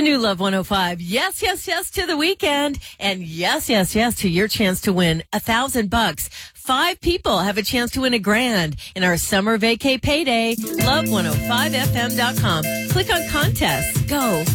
new Love 105. Yes, yes, yes to the weekend. And yes, yes, yes to your chance to win $1,000. 5 people have a chance to win $1,000 in our summer vacay payday. Love105fm.com. Click on contests. Go.